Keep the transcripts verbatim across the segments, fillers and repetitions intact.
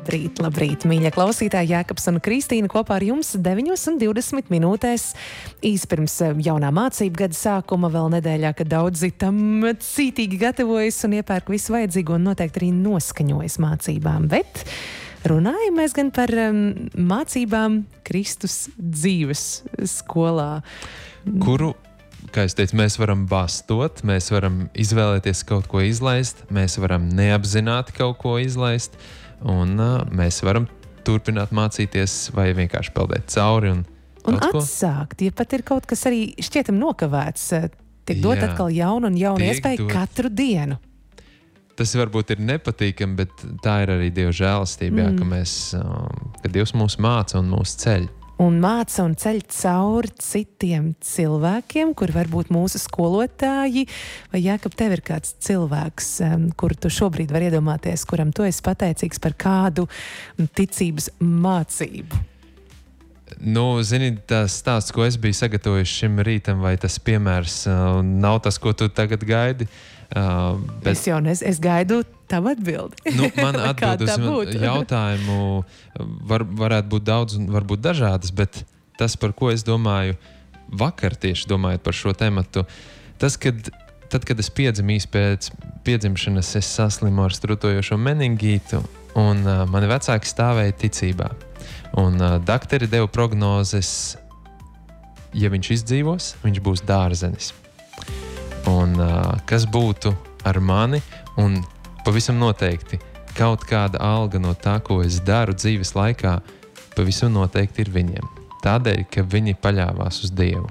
Labrīt, labrīt, mīļa klausītāji, Jēkabs un Kristīna kopā ar jums deviņos un divdesmit minūtēs. Īsi pirms jaunā mācību gada sākuma, vēl nedēļā, kad daudzi tam cītīgi gatavojas un iepērk visu vajadzīgo un noteikti arī noskaņojas mācībām. Bet runājam mēs gan par um, mācībām Kristus dzīves skolā. Kuru, kā es teicu, mēs varam bastot, mēs varam izvēlēties kaut ko izlaist, mēs varam neapzināti kaut ko izlaist, un uh, mēs varam turpināt mācīties vai vienkārši peldēt cauri. Un, un atsākt, ja pat ir kaut kas arī šķietam nokavēts, tiek dot Jā, atkal jaunu un jaunu iespēju dot. katru dienu. Tas varbūt ir nepatīkami, bet tā ir arī Dieva žēlastība, mm. jā, ka, mēs, uh, ka Dievs mūs māca un mūs ceļ. Un māca un ceļ cauri citiem cilvēkiem, kur varbūt mūsu skolotāji, vai Jākab, tev ir kāds cilvēks, um, kuru tu šobrīd var iedomāties, kuram tu esi pateicīgs par kādu ticības mācību? Nu, zini, tas stāsts, ko es biju sagatavojis šim rītam, vai tas piemērs uh, nav tas, ko tu tagad gaidi? Uh, bet... Es jau nes, es gaidu tavu atbildi. Nu, man atbild uz jautājumu var, varētu būt daudz un varbūt dažādas, bet tas, par ko es domāju vakar tieši domājot par šo tematu, tas, kad, tad, kad es piedzimu īsi pēc piedzimšanas, es saslimu ar strutojošo meningītu, un uh, mani vecāki stāvēja ticībā. Un uh, dakteri deva prognozes, ja viņš izdzīvos, viņš būs dārzenis. Un uh, kas būtu ar mani, un pavisam noteikti kaut kāda alga no tā, ko es daru dzīves laikā, pavisam noteikti ir viņiem. Tādēļ, ka viņi paļāvās uz Dievu.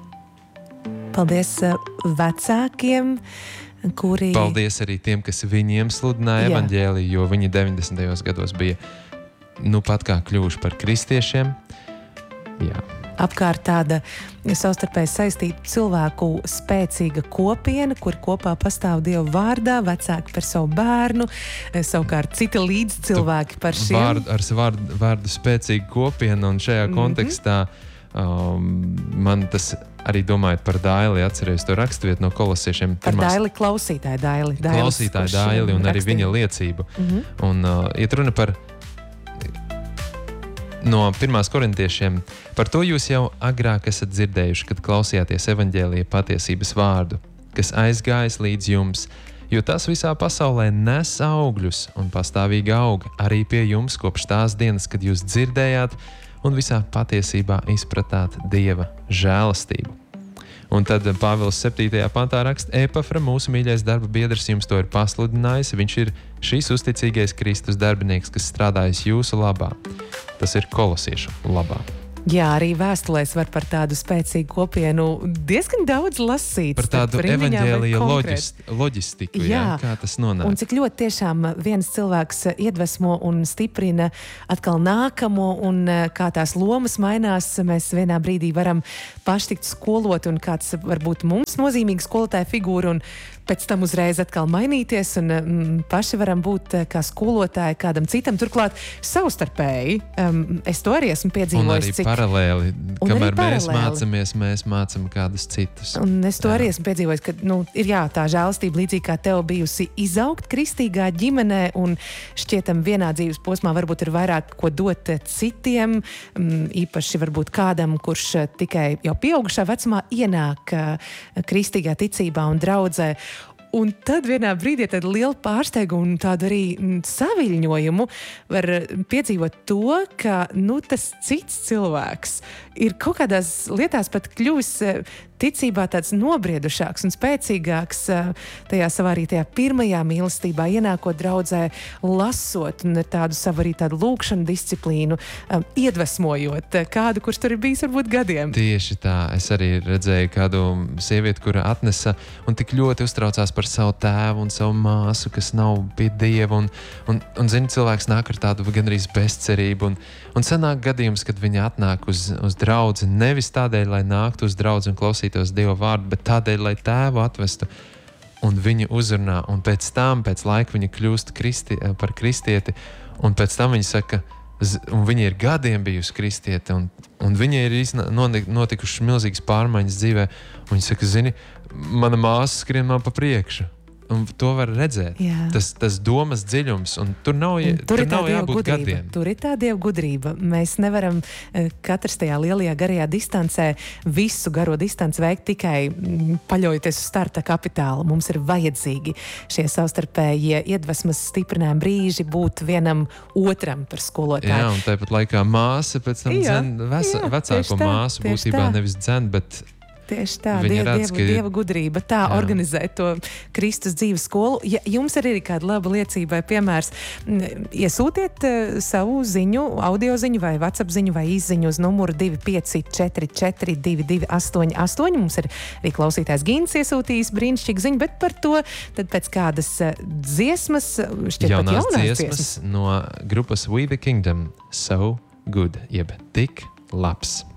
Paldies uh, vecākiem, kuri... Paldies arī tiem, kas viņiem sludināja Jā. evaņģēliju, jo viņi deviņdesmitajos gados bija nu pat kā kļuvuši par kristiešiem. Jā. Apkārt tāda savstarpēji saistīta cilvēku spēcīga kopiena, kur kopā pastāv Dieva vārdā, vecāki par savu bērnu, savukārt citi līdz cilvēki par šiem. Vārdu, ar vārdu, vārdu spēcīga kopiena, un šajā mm-hmm. kontekstā um, man tas arī domājot par Daili, atcerējos to raksturvietu no Kolosiešiem. Par pirmās... Daili klausītāju Daili. Dailis, klausītāju Daili un arī viņa liecību. Mm-hmm. Un uh, iet runa par no pirmās korintiešiem. Par to jūs jau agrāk esat dzirdējuši, kad klausījāties evaņģēlija patiesības vārdu, kas aizgājis līdz jums, jo tas visā pasaulē nes augļus un pastāvīgi aug arī pie jums kopš tās dienas, kad jūs dzirdējāt un visā patiesībā izpratāt Dieva žēlastību. Un tad Pāvils septītajā pantā raksta, Epafra, mūsu mīļais darba biedrs, jums to ir pasludinājis. Viņš ir šīs uzticīgais Kristus darbinieks, kas strādājas jūsu labā. Tas ir kolosiešu labā. Jā, arī vēstulēs var par tādu spēcīgu kopienu diezgan daudz lasīt. Par tādu evaņģēlija loģist, loģistiku, jā. Jā, kā tas nonāk. Un cik ļoti tiešām viens cilvēks iedvesmo un stiprina atkal nākamo, un kā tās lomas mainās, mēs vienā brīdī varam paši tikt skoloti, un kāds varbūt mums nozīmīga skolotāja figūra, un pēc tam uzreiz atkal mainīties, un mm, paši varam būt kā skolotāji kādam citam, turklāt savstarpēji. Um, es to arī esmu piedzīvojis. Un arī cik... paralēli, un kamēr arī mēs paralēli. mācamies, mēs mācam kādus citus. Un es to jā. arī esmu piedzīvojis, ka nu, ir jā, tā žēlastība līdzīgi kā tev bijusi izaugt kristīgā ģimenē, un šķietam vienā dzīves posmā varbūt ir vairāk ko dot citiem, um, īpaši varbūt kādam, kurš tikai jau pieaugušā vecumā ienāk uh, kristīgā ticībā un draudzē. Un tad vienā brīdī tādu lielu pārsteigumu un tādu arī m, saviļņojumu var piedzīvot to, ka nu, tas cits cilvēks ir kaut kādās lietās pat kļuvis ticībā tāds nobriedušāks un spēcīgāks tajā savā arī tajā pirmajā mīlestībā, ienākot draudzē, lasot un tādu savu arī tādu lūkšanu disciplīnu, um, iedvesmojot kādu, kurš tur ir bijis varbūt gadiem. Tieši tā. Es arī redzēju kādu sievieti, kura atnesa un tik ļoti uztraucās par savu tēvu un savu māsu, kas nav pie Dieva. Un, un, un zini, cilvēks nāk ar tādu gandrīz bezcerību. Un, un sanāk gadījums, kad viņa atnāk uz, uz draudzi nevis tādēļ, lai nāktu uz draudzi un klausītos Dieva vārdu, bet tādēļ, lai tēvu atvestu un viņu uzrunā. Un pēc tam, pēc laika viņa kļūst kristi, par kristieti, un pēc tam viņa saka, un viņa ir gadiem bijusi kristiete, un, un viņa ir notikušas milzīgas pārmaiņas dzīvē, un viņa saka, zini, mana māsa skrien man pa priekšu. un to var redzēt. Jā. Tas, tas domas dziļums, un tur nav, un tur tur nav jābūt gudrība. gadiem. Tur ir tā dieva gudrība. Mēs nevaram katrs tajā lielajā garajā distancē visu garo distanci veikt tikai paļaujoties uz starta kapitālu. Mums ir vajadzīgi šie savstarpējie iedvesmas stiprinājumi brīži būt vienam otram par skolotāju. Jā, un tāpat laikā māsa pēc tam jā, dzen vesa, jā, vecāko tā, māsu būtībā tā. nevis dzen, bet tieši tā, Viņa dieva, redz, dieva, dieva gudrība, tā jā. Organizē to Kristus dzīves skolu. Ja jums arī ir kāda laba liecība vai piemērs, iesūtiet uh, savu ziņu, audio ziņu vai WhatsApp ziņu vai izziņu uz numuru divi pieci četri četri divi divi astoņi astoņi. Mums ir arī klausītājs Gins iesūtījis brīnišķīgu ziņu, bet par to tad pēc kādas uh, dziesmas, šķiet jaunās pat jaunās dziesmas, dziesmas no grupas We the Kingdom, So Good, jeb tik labs.